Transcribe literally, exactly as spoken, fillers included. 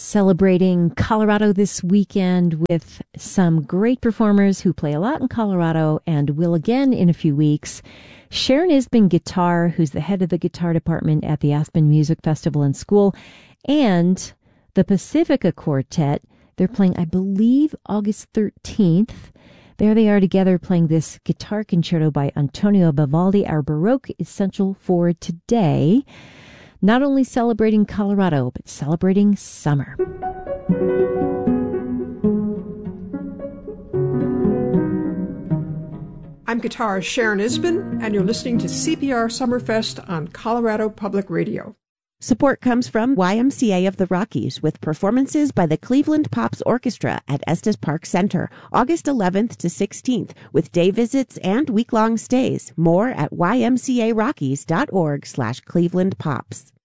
celebrating Colorado this weekend with some great performers who play a lot in Colorado and will again in a few weeks. Sharon Isbin Guitar, who's the head of the guitar department at the Aspen Music Festival and School, and the Pacifica Quartet. They're playing, I believe, August thirteenth. There they are together playing this guitar concerto by Antonio Vivaldi, our Baroque essential for today. Not only celebrating Colorado, but celebrating summer. I'm guitarist Sharon Isbin, and you're listening to C P R Summerfest on Colorado Public Radio. Support comes from Y M C A of the Rockies with performances by the Cleveland Pops Orchestra at Estes Park Center, August eleventh to sixteenth, with day visits and week-long stays. More at y m c a rockies dot org slash Cleveland Pops.